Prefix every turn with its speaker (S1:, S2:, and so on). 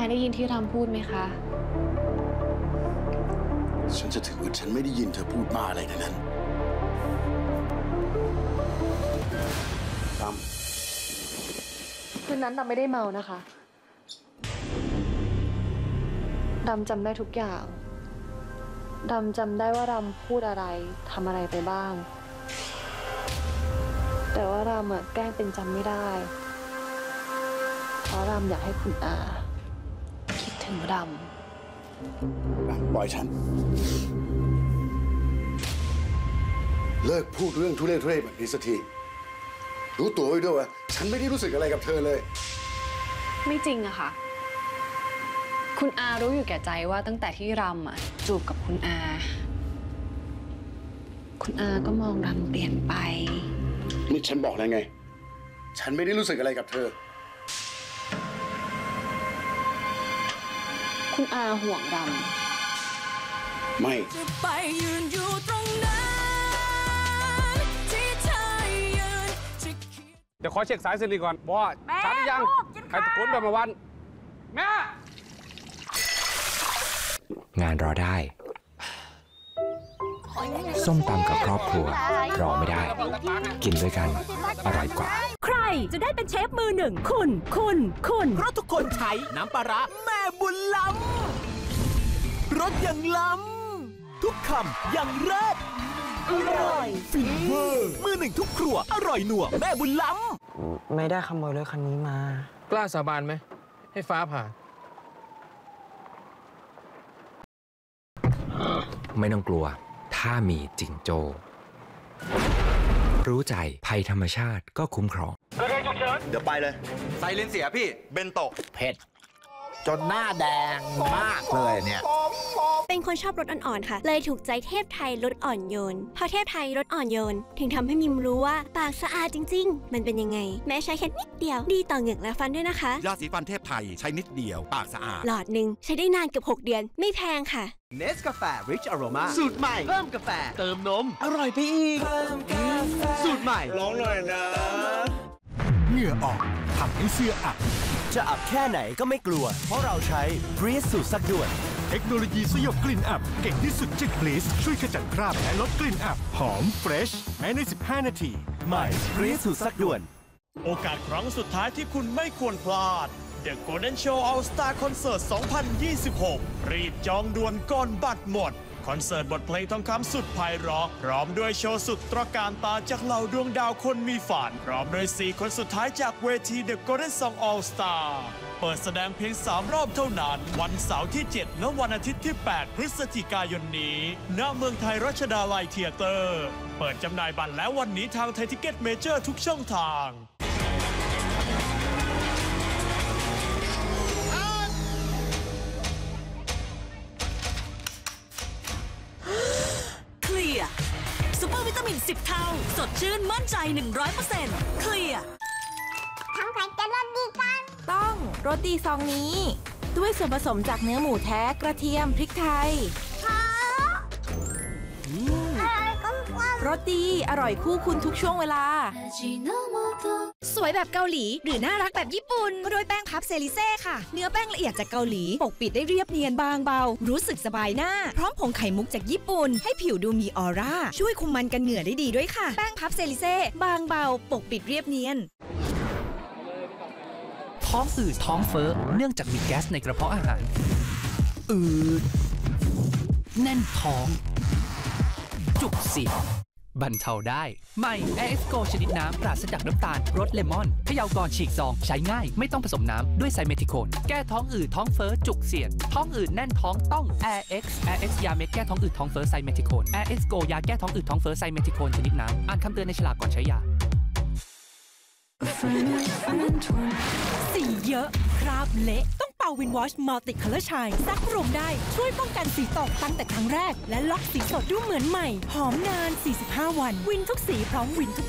S1: ได้ยินที่รำพูดไหมคะ
S2: ฉันจะถือว่าฉันไม่ได้ยินเธอพูดบ้าอะไรทั้งนั้น
S1: คืนนั้นดำไม่ได้เมานะคะดำจำได้ทุกอย่างดำจำได้ว่าดำพูดอะไรทำอะไรไปบ้างแต่ว่าดำแกล้งเป็นจำไม่ได้เพราะดำอยากให้คุณอาคิดถึงด
S2: ำปล่อยฉันเลิกพูดเรื่องทุเรศแบบนี้สักทีรู้ตัวไว้ด้วยว่าฉันไม่ได้รู้สึกอะไรกับเธอเลย
S1: ไม่จริงอะค่ะคุณอารู้อยู่แก่ใจว่าตั้งแต่ที่รำจูบกับคุณอาก็มองรำเปลี่ยนไป
S2: นี่ฉันบอกแล้วไงฉันไม่ได้รู้สึกอะไรกับเธอ
S1: คุณอาห่วงรำ
S2: ไม่
S3: จะไปยืนอยู่ตรงนั้นที่เธอยืน
S4: เดี๋ยวขอเช็คสายสิริก่อนว่าชัดหรือยังใครตะโกนแบบเมื่อวันแม่
S5: งานรอได้ส้มตำกับครอบครัวรอไม่ได้กินด้วยกันอร่อยกว่า
S3: ใครจะได้เป็นเชฟมือหนึ่งคุณเพราะทุกคนใช้น้ำปลาร้าแม่บุญล้ำรสอย่างล้ำทุกคำอย่างเลิศอร่อยฟินเวอร์มือหนึ่งทุกครัวอร่อยหนัวแม่บุญล้
S6: ำไม่ได้ขโมยรถคันนี้มาก
S7: ล้าสาบานไหมให้ฟ้าผ่า
S5: ไม่ต้องกลัวถ้ามีจิงโจ้รู้ใจภัยธรรมชาติก็คุ้มครอง
S8: เดี๋ยวไปเลยไซเลนเสียพี่เบนโตะ
S6: เผ็ดจนหน้าแดงมากเลยเนี่ย
S9: เป็นคนชอบรสอ่อนๆค่ะเลยถูกใจเทพไทยรสอ่อนโยนพอเทพไทยรสอ่อนโยนถึงทำให้มิมรู้ว่าปากสะอาดจริงๆมันเป็นยังไงแม้ใช้แค่นิดเดียวดีต่อเหงือกและฟันด้วยนะคะ
S8: ยาสีฟันเทพไทยใช้นิดเดียวปากสะอาด
S9: หลอดหนึ่งใช้ได้นานเกือบ6 เดือนไม่แพงค่ะ
S10: เนสกาแฟ Rich Aroma สูตรใหม่เพิ่มกาแฟเติมนมอร่อยไปอีกสูตรใหม่
S8: ร้องหน่อยนะ
S11: เหงื่อออกทำให้เสื้ออับ
S10: จะอับแค่ไหนก็ไม่กลัวเพราะเราใช้ Breeze สูตรซักด่วน
S11: เทคโนโลยีสยบกลิ่นอับเก่งที่สุดจาก Breeze ช่วยขจัดคราบและลดกลิ่นอับหอมเฟรชแม้ใน15 นาที
S10: ใหม่ Breeze สูตรซักด่วน
S12: โอกาสครั้งสุดท้ายที่คุณไม่ควรพลาด The Golden Show All Star Concert 2026 รีบจองด่วนก่อนบัตรหมดคอนเสิร์ตบทเพลงทองคำสุดไพเราะพร้อมด้วยโชว์สุดตระการตาจากเหล่าดวงดาวคนมีฝันพร้อมด้วย4 คนสุดท้ายจากเวที The Golden Song All Star เปิดแสดงเพียง3 รอบเท่านั้นวันเสาร์ที่ 7 และวันอาทิตย์ที่ 8 พฤศจิกายนนี้ณเมืองไทยรัชดาลัยเธียเตอร์เปิดจำหน่ายบัตรแล้ววันนี้ทางไทยทิกเก็ตเมเจอร์ทุกช่องทาง
S3: ซุปเปอร์วิตามิน10 เท่าสดชื่นมั่นใจ 100% เคลียร์
S13: ทำใครจะรสดีกัน
S14: ต้องรสดีซองนี้ด้วยส่วนผสมจากเนื้อหมูแท้กระเทียมพริกไทยรสดีอร่อยคู่คุณทุกช่วงเวลา
S15: สวยแบบเกาหลีหรือน่ารักแบบญี่ปุ่นก็ด้วยแป้งพับเซริเซ่ค่ะเนื้อแป้งละเอียดจากเกาหลีปกปิดได้เรียบเนียนบางเบารู้สึกสบายหน้าพร้อมผงไข่มุกจากญี่ปุ่นให้ผิวดูมีออร่าช่วยคุมมันกันเหงื่อได้ดีด้วยค่ะแป้งพับเซริเซ่บางเบาปกปิดเรียบเนียน
S16: ท้องอืดท้องเฟ้อเนื่องจากมีแก๊สในกระเพาะอาหารอืดแน่นท้องจุกเสียดบรรเทาได้ใหม่ Air Go ชนิดน้ำปราศจากน้ำตาลรสเลมอนเขย่าก่อนฉีกซองใช้ง่ายไม่ต้องผสมน้ำด้วยไซเมทิโคนแก้ท้องอืดท้องเฟ้อจุกเสียดท้องอืดแน่นท้องต้อง Air X ยาเม็ดแก้ท้องอืดท้องเฟ้อไซเมทิโคน Air Go ยาแก้ท้องอืดท้องเฟ้อไซเมทิโคนชนิดน้ำอ่านคำเตือนในฉลากก่อนใช้ยา
S3: สีเยอะคราบเละต้องเป่าวินวอชมัลติคัลเลอร์ชายซักรวมได้ช่วยป้องกันสีตกตั้งแต่ครั้งแรกและล็อกสีสดดูเหมือนใหม่หอมนาน45 วันวินทุกสีพร้อมวินทุก